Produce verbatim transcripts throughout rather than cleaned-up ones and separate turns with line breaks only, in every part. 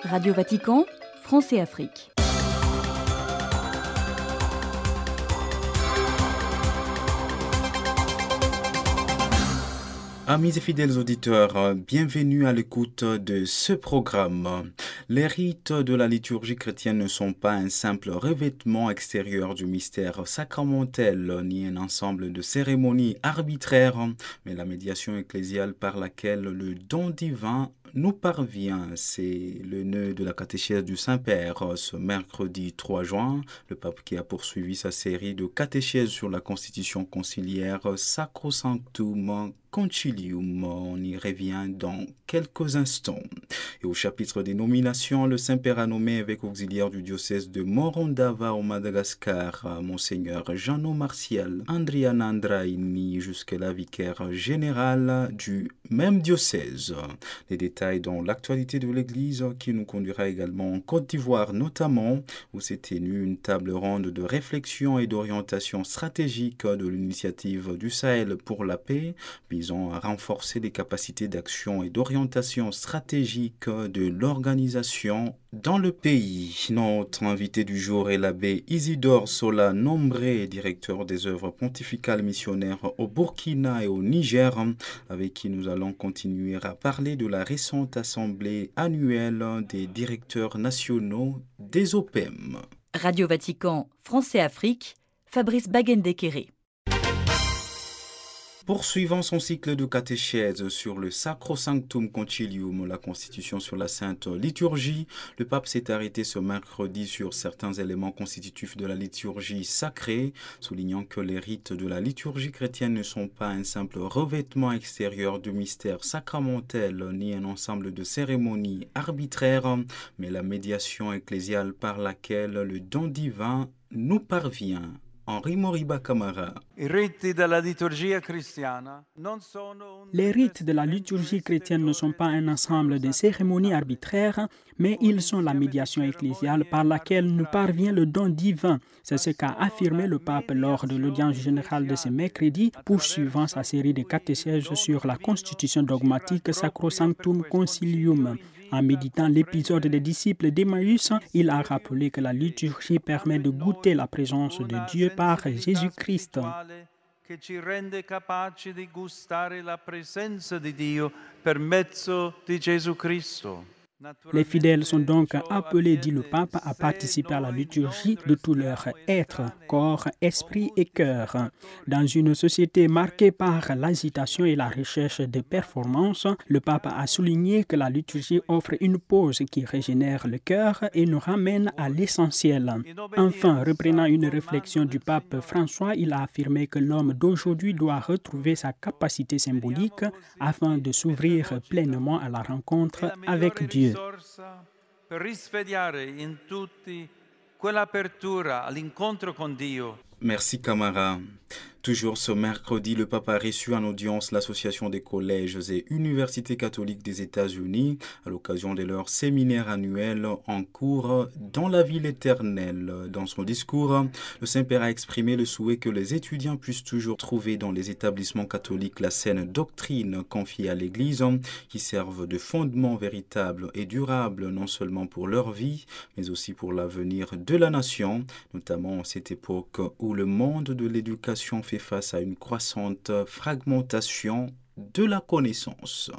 Radio Vatican, France et Afrique.
Amis et fidèles auditeurs, bienvenue à l'écoute de ce programme. Les rites de la liturgie chrétienne ne sont pas un simple revêtement extérieur du mystère sacramentel, ni un ensemble de cérémonies arbitraires, mais la médiation ecclésiale par laquelle le don divin nous parvient. C'est le nœud de la catéchèse du Saint-Père. Ce mercredi trois juin, le pape qui a poursuivi sa série de catéchèses sur la constitution conciliaire Sacrosanctum Concilium. On y revient dans quelques instants. Et au chapitre des nominations, le Saint-Père a nommé évêque auxiliaire du diocèse de Morondava au Madagascar, Monseigneur Jeannot Martial Andrianandraini, jusque-là vicaire général du même diocèse. Les détails dans l'actualité de l'Église qui nous conduira également en Côte d'Ivoire, notamment où s'est tenue une table ronde de réflexion et d'orientation stratégique de l'initiative du Sahel pour la paix, visant à renforcer les capacités d'action et d'orientation stratégique de l'organisation dans le pays. Notre invité du jour est l'abbé Isidore Sola Nombré, directeur des œuvres pontificales missionnaires au Burkina et au Niger, avec qui nous allons continuer à parler de la récente assemblée annuelle des directeurs nationaux des O P E M.
Radio Vatican, France et Afrique, Fabrice Bagendekere.
Poursuivant son cycle de catéchèse sur le Sacrosanctum Concilium, la constitution sur la Sainte Liturgie, le pape s'est arrêté ce mercredi sur certains éléments constitutifs de la liturgie sacrée, soulignant que les rites de la liturgie chrétienne ne sont pas un simple revêtement extérieur du mystère sacramentel, ni un ensemble de cérémonies arbitraires, mais la médiation ecclésiale par laquelle le don divin nous parvient. Henri Moriba Camara.
Les rites de la liturgie chrétienne ne sont pas un ensemble de cérémonies arbitraires, mais ils sont la médiation ecclésiale par laquelle nous parvient le don divin. C'est ce qu'a affirmé le pape lors de l'audience générale de ce mercredi, poursuivant sa série de catéchèses sur la constitution dogmatique Sacrosanctum Concilium. En méditant l'épisode des disciples d'Emmaüs, il a rappelé que la liturgie permet de goûter la présence de Dieu par Jésus-Christ.
Che ci rende capaci di gustare la presenza di Dio per mezzo di Gesù Cristo.
Les fidèles sont donc appelés, dit le pape, à participer à la liturgie de tout leur être, corps, esprit et cœur. Dans une société marquée par l'agitation et la recherche de performance, le pape a souligné que la liturgie offre une pause qui régénère le cœur et nous ramène à l'essentiel. Enfin, reprenant une réflexion du pape François, il a affirmé que l'homme d'aujourd'hui doit retrouver sa capacité symbolique afin de s'ouvrir pleinement à la rencontre avec Dieu.
Per risvegliare in tutti quell'apertura all'incontro con Dio.
Merci Camara. Toujours ce mercredi, le pape a reçu en audience l'Association des collèges et universités catholiques des États-Unis à l'occasion de leur séminaire annuel en cours dans la ville éternelle. Dans son discours, le Saint-Père a exprimé le souhait que les étudiants puissent toujours trouver dans les établissements catholiques la saine doctrine confiée à l'Église, qui servent de fondement véritable et durable non seulement pour leur vie, mais aussi pour l'avenir de la nation, notamment en cette époque où le monde de l'éducation fait face à une croissante fragmentation de la connaissance.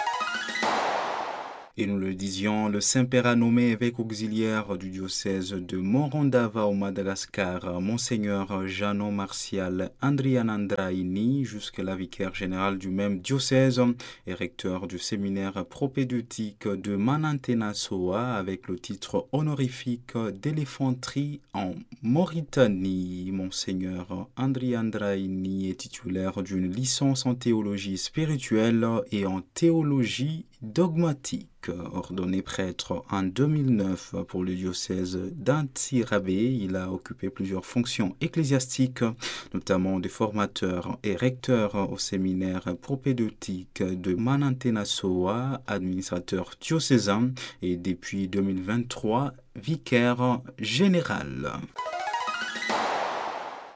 Et nous le disions, le Saint-Père a nommé évêque auxiliaire du diocèse de Morondava au Madagascar, Monseigneur Jeannot Martial Andrianandraini, jusque-là vicaire général du même diocèse et recteur du séminaire propédeutique de Manantena-Soa avec le titre honorifique d'éléphanterie en Mauritanie. Monseigneur Andrianandraini est titulaire d'une licence en théologie spirituelle et en théologie dogmatique. Ordonné prêtre en deux mille neuf pour le diocèse d'Antsirabe, il a occupé plusieurs fonctions ecclésiastiques, notamment de formateur et recteur au séminaire propédeutique de Manantena-Soa, administrateur diocésain et depuis deux mille vingt-trois, vicaire général.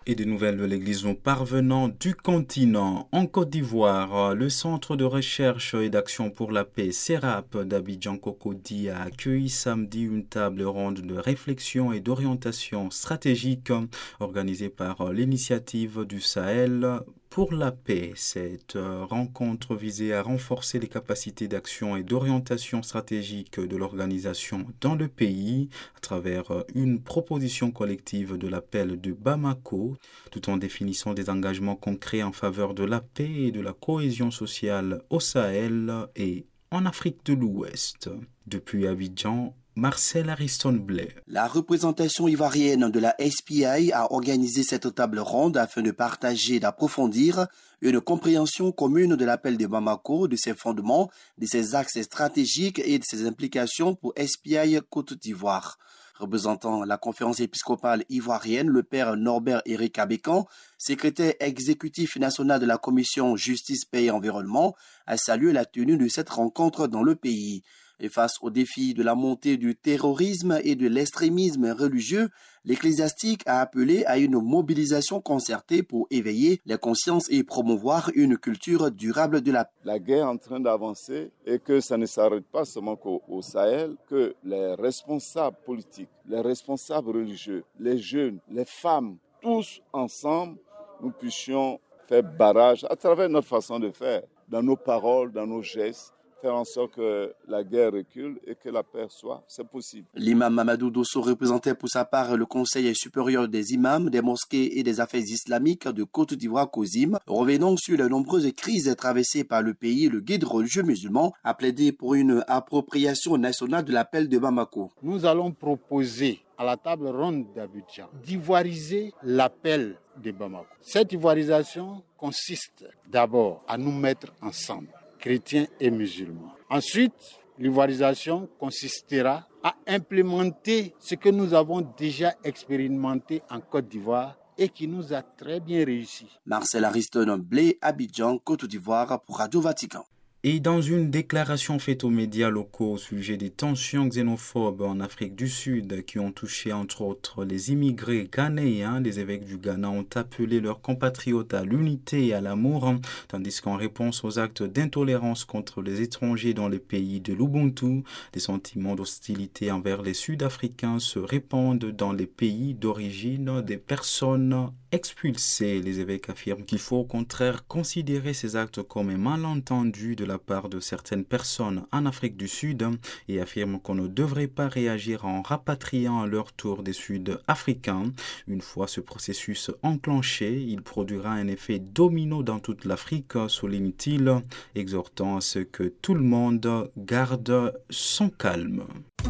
Et des nouvelles de l'Église nous parvenant du continent. En Côte d'Ivoire, le Centre de recherche et d'action pour la paix, CERAP d'Abidjan Cocody, a accueilli samedi une table ronde de réflexion et d'orientation stratégique organisée par l'initiative du Sahel pour la paix. Cette rencontre visait à renforcer les capacités d'action et d'orientation stratégique de l'organisation dans le pays à travers une proposition collective de l'appel de Bamako, tout en définissant des engagements concrets en faveur de la paix et de la cohésion sociale au Sahel et en Afrique de l'Ouest. Depuis Abidjan, Marcel Ariston-Blais.
La représentation ivoirienne de la S P I a organisé cette table ronde afin de partager et d'approfondir une compréhension commune de l'appel de Bamako, de ses fondements, de ses axes stratégiques et de ses implications pour S P I Côte d'Ivoire. Représentant la conférence épiscopale ivoirienne, le père Norbert Éric Abécan, secrétaire exécutif national de la commission Justice, Paix et Environnement, a salué la tenue de cette rencontre dans le pays. Et face aux défis de la montée du terrorisme et de l'extrémisme religieux, l'ecclésiastique a appelé à une mobilisation concertée pour éveiller les consciences et promouvoir une culture durable de la paix.
La guerre est en train d'avancer et que ça ne s'arrête pas seulement qu'au au Sahel, que les responsables politiques, les responsables religieux, les jeunes, les femmes, tous ensemble, nous puissions faire barrage à travers notre façon de faire, dans nos paroles, dans nos gestes, faire en sorte que la guerre recule et que la paix soit, c'est possible.
L'imam Mamadou Dosso représentait pour sa part le Conseil supérieur des imams, des mosquées et des affaires islamiques de Côte d'Ivoire COSIM. Revenant sur les nombreuses crises traversées par le pays, le guide religieux musulman a plaidé pour une appropriation nationale de l'appel de Bamako.
Nous allons proposer à la table ronde d'Abidjan d'ivoiriser l'appel de Bamako. Cette ivoirisation consiste d'abord à nous mettre ensemble, chrétiens et musulmans. Ensuite, l'ivoirisation consistera à implémenter ce que nous avons déjà expérimenté en Côte d'Ivoire et qui nous a très bien réussi.
Marcel Ariston-Blais, Abidjan, Côte d'Ivoire pour Radio Vatican.
Et dans une déclaration faite aux médias locaux au sujet des tensions xénophobes en Afrique du Sud qui ont touché entre autres les immigrés ghanéens, les évêques du Ghana ont appelé leurs compatriotes à l'unité et à l'amour, tandis qu'en réponse aux actes d'intolérance contre les étrangers dans les pays de l'Ubuntu, des sentiments d'hostilité envers les Sud-Africains se répandent dans les pays d'origine des personnes expulsées. Les évêques affirment qu'il faut au contraire considérer ces actes comme un malentendu de la part de certaines personnes en Afrique du Sud et affirment qu'on ne devrait pas réagir en rapatriant à leur tour des Sud-Africains. Une fois ce processus enclenché, il produira un effet domino dans toute l'Afrique, souligne-t-il, exhortant à ce que tout le monde garde son calme.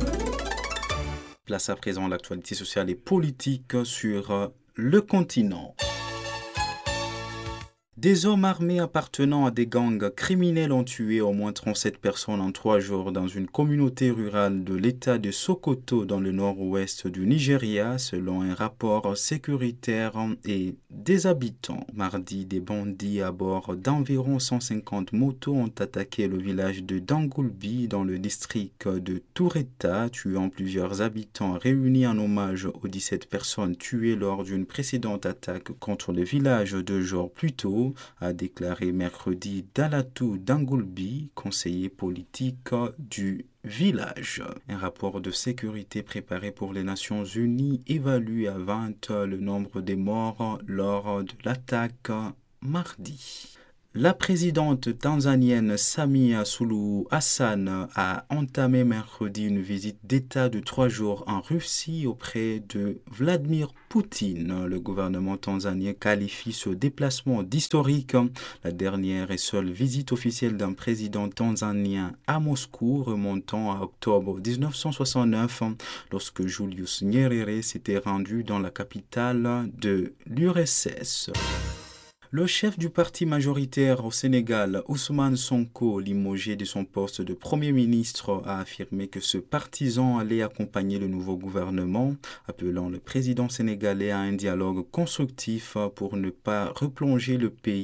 Place à présent l'actualité sociale et politique sur le continent. Des hommes armés appartenant à des gangs criminels ont tué au moins trente-sept personnes en trois jours dans une communauté rurale de l'État de Sokoto dans le nord-ouest du Nigeria, selon un rapport sécuritaire et des habitants. Mardi, des bandits à bord d'environ cent cinquante motos ont attaqué le village de Dangulbi dans le district de Toureta, tuant plusieurs habitants réunis en hommage aux dix-sept personnes tuées lors d'une précédente attaque contre le village deux jours plus tôt, a déclaré mercredi Dalatou Dangulbi, conseiller politique du village. Un rapport de sécurité préparé pour les Nations Unies évalue à vingt le nombre des morts lors de l'attaque mardi. La présidente tanzanienne Samia Suluhu Hassan a entamé mercredi une visite d'État de trois jours en Russie auprès de Vladimir Poutine. Le gouvernement tanzanien qualifie ce déplacement d'historique, la dernière et seule visite officielle d'un président tanzanien à Moscou remontant à octobre dix-neuf cent soixante-neuf, lorsque Julius Nyerere s'était rendu dans la capitale de l'U R S S. Le chef du parti majoritaire au Sénégal, Ousmane Sonko, limogé de son poste de Premier ministre, a affirmé que ce partisan allait accompagner le nouveau gouvernement, appelant le président sénégalais à un dialogue constructif pour ne pas replonger le pays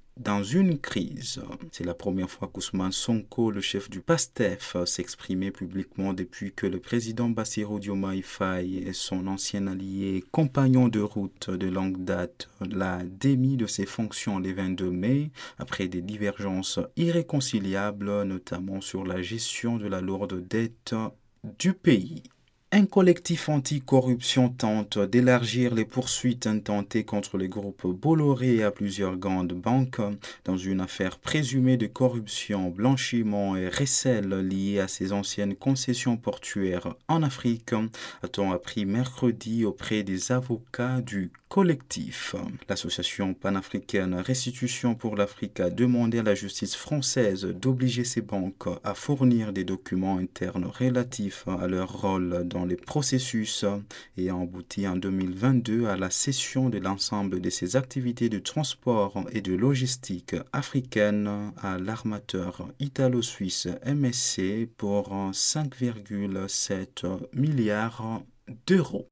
dans une crise. C'est la première fois qu'Ousmane Sonko, le chef du PASTEF, s'exprimait publiquement depuis que le président Bassirou Diomaye Faye et son ancien allié, compagnon de route de longue date, l'a démis de ses fonctions le vingt-deux mai, après des divergences irréconciliables, notamment sur la gestion de la lourde dette du pays. Un collectif anticorruption tente d'élargir les poursuites intentées contre le groupe Bolloré à plusieurs grandes banques dans une affaire présumée de corruption, blanchiment et recel liée à ses anciennes concessions portuaires en Afrique, a-t-on appris mercredi auprès des avocats du collectif. L'association panafricaine Restitution pour l'Afrique a demandé à la justice française d'obliger ces banques à fournir des documents internes relatifs à leur rôle dans les processus et a abouti en deux mille vingt-deux à la cession de l'ensemble de ses activités de transport et de logistique africaine à l'armateur italo-suisse M S C pour cinq virgule sept milliards d'euros.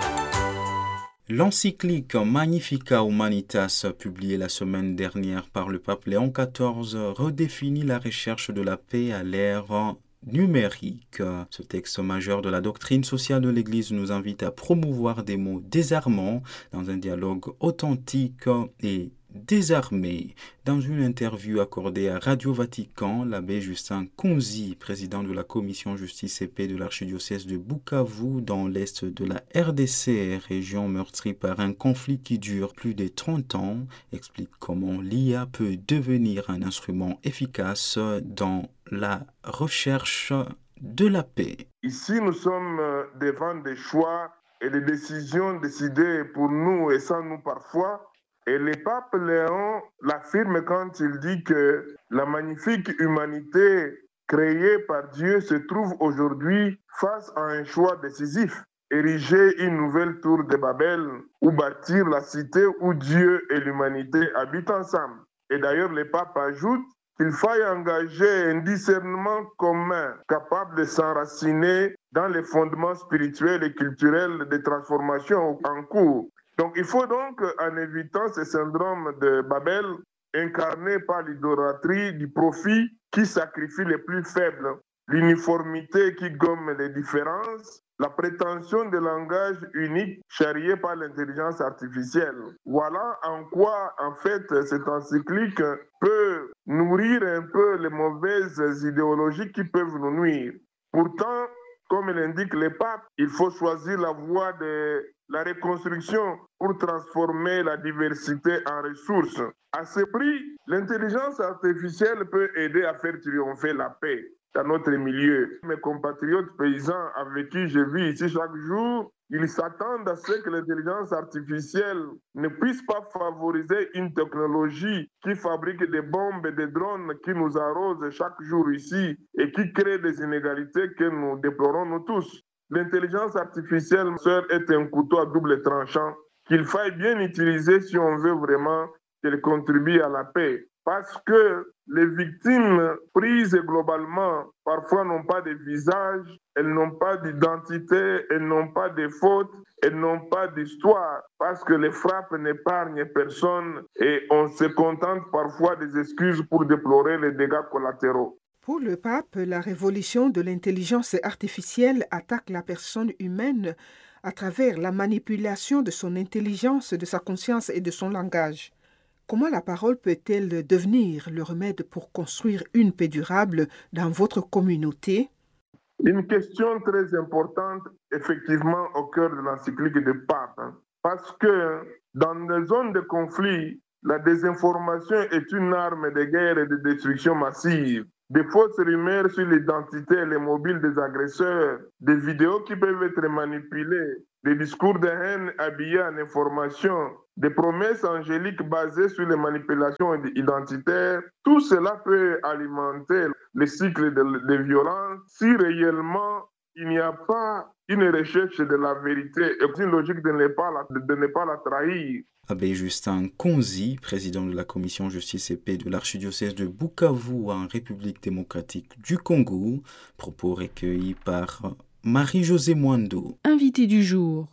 L'encyclique Magnificat Humanitas, publiée la semaine dernière par le pape Léon quatorze, redéfinit la recherche de la paix à l'ère numérique. Ce texte majeur de la doctrine sociale de l'Église nous invite à promouvoir des mots désarmants dans un dialogue authentique et désarmé. Dans une interview accordée à Radio Vatican, l'abbé Justin Konzi, président de la commission justice et paix de l'archidiocèse de Bukavu dans l'est de la R D C, région meurtrie par un conflit qui dure plus de trente ans, explique comment l'I A peut devenir un instrument efficace dans la recherche de la paix.
Ici, nous sommes devant des choix et des décisions décidées pour nous et sans nous parfois. Et le pape Léon l'affirme quand il dit que la magnifique humanité créée par Dieu se trouve aujourd'hui face à un choix décisif. Ériger une nouvelle tour de Babel ou bâtir la cité où Dieu et l'humanité habitent ensemble. Et d'ailleurs, le pape ajoute qu'il faille engager un discernement commun capable de s'enraciner dans les fondements spirituels et culturels des transformations en cours. Donc il faut donc, en évitant ce syndrome de Babel, incarné par l'idolâtrie du profit qui sacrifie les plus faibles, l'uniformité qui gomme les différences, la prétention de langage unique charrié par l'intelligence artificielle. Voilà en quoi, en fait, cette encyclique peut nourrir un peu les mauvaises idéologies qui peuvent nous nuire. Pourtant, comme l'indique le pape, il faut choisir la voie de la reconstruction pour transformer la diversité en ressources. À ce prix, l'intelligence artificielle peut aider à faire triompher la paix dans notre milieu. Mes compatriotes paysans avec qui je vis ici chaque jour, ils s'attendent à ce que l'intelligence artificielle ne puisse pas favoriser une technologie qui fabrique des bombes et des drones qui nous arrosent chaque jour ici et qui crée des inégalités que nous déplorons nous tous. L'intelligence artificielle, sœur, est un couteau à double tranchant qu'il faille bien utiliser si on veut vraiment qu'elle contribue à la paix. Parce que les victimes prises globalement, parfois n'ont pas de visage, elles n'ont pas d'identité, elles n'ont pas de fautes, elles n'ont pas d'histoire. Parce que les frappes n'épargnent personne et on se contente parfois des excuses pour déplorer les dégâts collatéraux.
Pour le pape, la révolution de l'intelligence artificielle attaque la personne humaine à travers la manipulation de son intelligence, de sa conscience et de son langage. Comment la parole peut-elle devenir le remède pour construire une paix durable dans votre communauté?
Une question très importante, effectivement, au cœur de l'encyclique du pape. Parce que dans les zones de conflit, la désinformation est une arme de guerre et de destruction massive. Des fausses rumeurs sur l'identité et les mobiles des agresseurs, des vidéos qui peuvent être manipulées, des discours de haine habillés en information, des promesses angéliques basées sur les manipulations identitaires, tout cela peut alimenter le cycle de, de violence si réellement il n'y a pas une recherche de la vérité et une logique de ne pas la, de ne pas la trahir.
Abbé Justin Konzi, président de la commission justice et paix de l'archidiocèse de Bukavu en République démocratique du Congo, propos recueillis par Marie-Josée Mwando.
Invité du jour.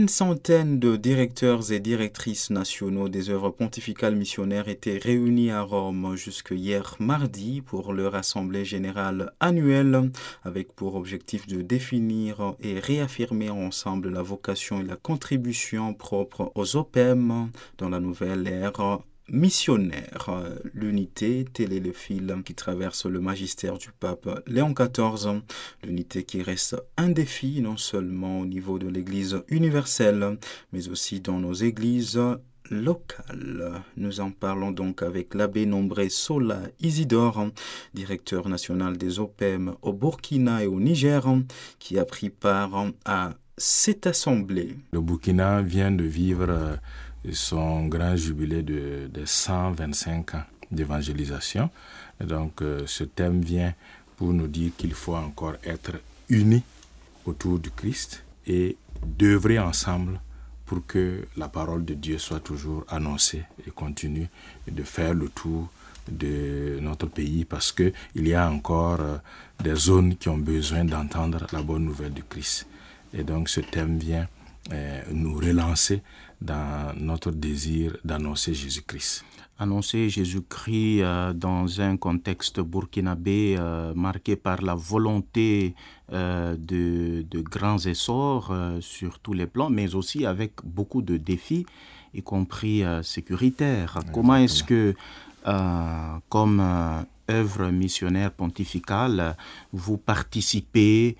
centaine de directeurs et directrices nationaux des œuvres pontificales missionnaires étaient réunis à Rome jusque hier mardi pour leur assemblée générale annuelle avec pour objectif de définir et réaffirmer ensemble la vocation et la contribution propre aux O P E M dans la nouvelle ère missionnaire. L'unité, tel est le fil qui traverse le magistère du pape Léon quatorze. L'unité qui reste un défi non seulement au niveau de l'Église universelle, mais aussi dans nos églises locales. Nous en parlons donc avec l'abbé Nombré Sola Isidore, directeur national des O P E M au Burkina et au Niger, qui a pris part à cette assemblée.
Le Burkina vient de vivre son grand jubilé de, de cent vingt-cinq ans d'évangélisation. Et donc euh, ce thème vient pour nous dire qu'il faut encore être unis autour du Christ et d'œuvrer ensemble pour que la parole de Dieu soit toujours annoncée et continue de faire le tour de notre pays, parce qu'il y a encore euh, des zones qui ont besoin d'entendre la bonne nouvelle du Christ. Et donc ce thème vient euh, nous relancer dans notre désir d'annoncer Jésus-Christ.
Annoncer Jésus-Christ euh, dans un contexte burkinabé euh, marqué par la volonté euh, de, de grands essors euh, sur tous les plans, mais aussi avec beaucoup de défis, y compris euh, sécuritaires. Exactement. Comment est-ce que, euh, comme euh, œuvre missionnaire pontificale, vous participez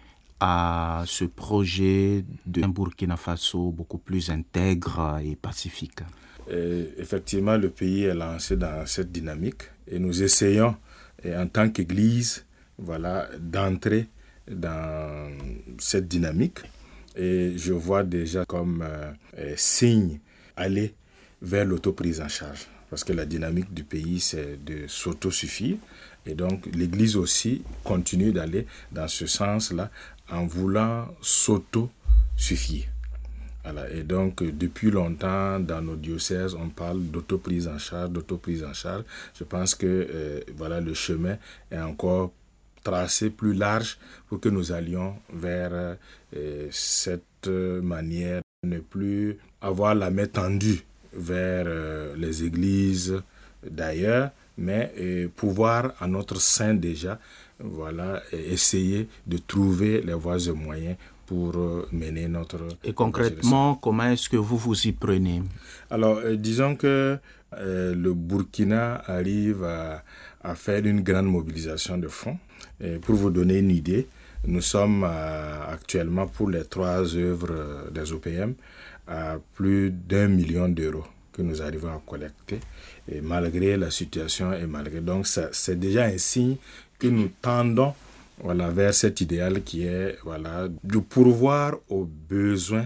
à ce projet d'un Burkina Faso beaucoup plus intègre et pacifique?
Et effectivement, le pays est lancé dans cette dynamique et nous essayons, et en tant qu'Église, voilà, d'entrer dans cette dynamique. Et je vois déjà comme euh, signe aller vers l'autoprise en charge. Parce que la dynamique du pays, c'est de s'autosuffire. Et donc, l'Église aussi continue d'aller dans ce sens-là en voulant s'auto-suffire. Voilà. Et donc, depuis longtemps, dans nos diocèses, on parle d'autoprise en charge, d'autoprise en charge. Je pense que euh, voilà, le chemin est encore tracé plus large pour que nous allions vers euh, cette manière de ne plus avoir la main tendue vers euh, les églises d'ailleurs, mais euh, pouvoir à notre sein déjà, voilà, essayer de trouver les voies et moyens pour euh, mener notre...
Et concrètement, comment est-ce que vous vous y prenez?
Alors, euh, disons que euh, le Burkina arrive à, à faire une grande mobilisation de fonds. Et pour vous donner une idée, nous sommes euh, actuellement pour les trois œuvres euh, des O P E M à plus d'un million d'euros que nous arrivons à collecter, et malgré la situation et malgré... Donc, ça, c'est déjà un signe que nous tendons, voilà, vers cet idéal qui est, voilà, de pourvoir aux besoins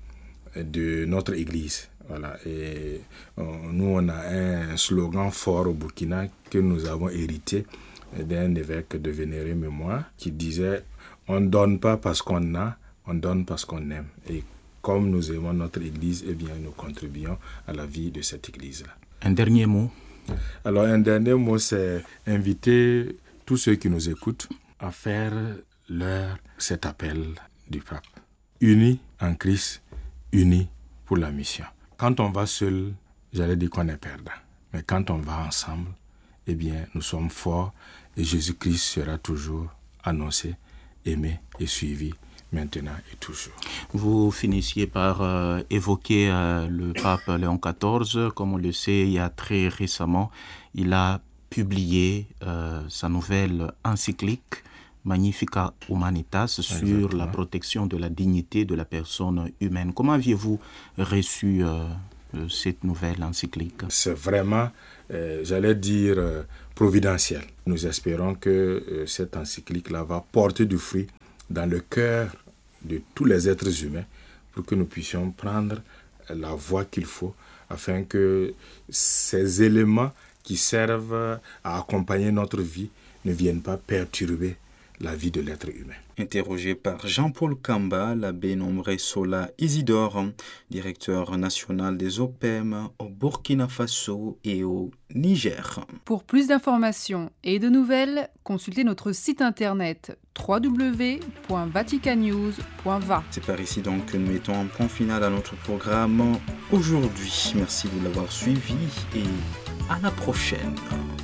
de notre Église. Voilà. Et euh, nous, on a un slogan fort au Burkina que nous avons hérité d'un évêque de vénérée mémoire qui disait « On ne donne pas parce qu'on a, on donne parce qu'on aime ». Et comme nous aimons notre Église, eh bien, nous contribuons à la vie de cette Église-là.
Un dernier mot?
Alors, un dernier mot, c'est inviter tous ceux qui nous écoutent à faire leur cet appel du pape. Unis en Christ, unis pour la mission. Quand on va seul, j'allais dire qu'on est perdant. Mais quand on va ensemble, eh bien, nous sommes forts et Jésus-Christ sera toujours annoncé, aimé et suivi maintenant et toujours.
Vous finissiez par euh, évoquer euh, le pape Léon quatorze. Comme on le sait, il y a très récemment, il a publié euh, sa nouvelle encyclique Magnificat Humanitas sur Exactement. La protection de la dignité de la personne humaine. Comment aviez-vous reçu euh, cette nouvelle encyclique?
C'est vraiment, euh, j'allais dire, euh, providentiel. Nous espérons que euh, cette encyclique-là va porter du fruit dans le cœur de tous les êtres humains pour que nous puissions prendre la voie qu'il faut afin que ces éléments qui servent à accompagner notre vie ne viennent pas perturber la vie de l'être humain.
Interrogé par Jean-Paul Kamba, l'abbé Nombre Sola Isidore, directeur national des O P E M au Burkina Faso et au Niger.
Pour plus d'informations et de nouvelles, consultez notre site internet w w w point vatican news point v a.
C'est par ici donc que nous mettons un point final à notre programme aujourd'hui. Merci de l'avoir suivi et à la prochaine.